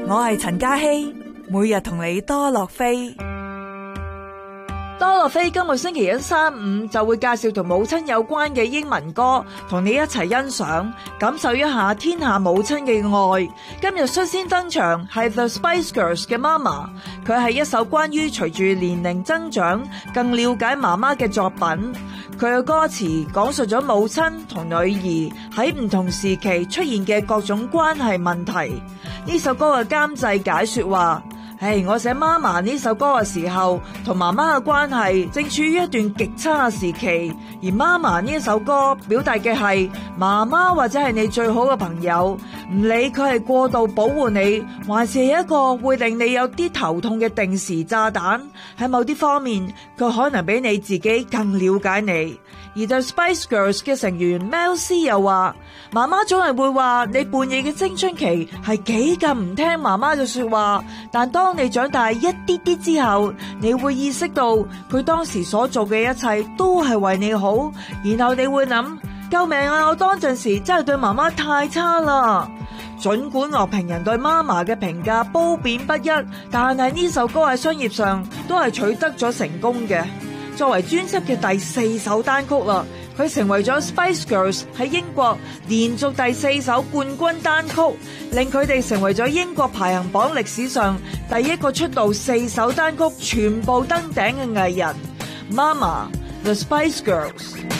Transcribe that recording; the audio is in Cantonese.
我係陳嘉希，每日同你多樂飛。多樂飛今個星期一、三、五就會介紹同母親有關嘅英文歌，同你一齊欣賞，感受一下天下母親嘅愛。今日率先登場係 The Spice Girls 嘅 Mama， 佢係一首關於隨住年齡增長更了解媽媽嘅作品。佢嘅歌詞講述咗母親同女兒喺唔同時期出現嘅各種關係問題。呢首歌嘅監製解說話：我寫媽媽呢首歌嘅時候，同媽媽嘅關係正處於一段極差嘅時期，而媽媽呢首歌表達嘅係媽媽或者係你最好嘅朋友，唔理佢係過度保護你，還是係一個會令你有啲頭痛嘅定時炸彈，喺某啲方面佢可能比你自己更了解你。而 The Spice Girls 嘅成員 Mel C 又話，媽媽總係會話你叛逆嘅青春期係幾咁唔聽媽媽嘅說話，但當你長大一啲啲之後，你會意識到佢當時所做嘅一切都係為你好，然後你會諗，救命啊！我當陣時真係對媽媽太差啦。盡管樂評人對媽媽嘅評價褒貶不一，但係呢首歌喺商業上都係取得咗成功嘅。作為專輯嘅第4首單曲啦，佢成為咗 Spice Girls 喺英國連續第4首冠軍單曲，令佢哋成為咗英國排行榜歷史上第一個出道4首單曲全部登頂嘅藝人。Mama，The Spice Girls。